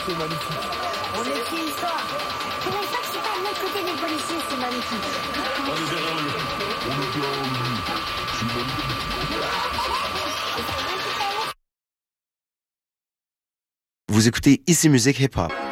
c'est magnifique. On écrit l'histoire. Pour une fois que c'est pas de l'autre côté des policiers, c'est magnifique. On est derrière lui. C'est magnifique. Vous écoutez Ici Musique Hip Hop.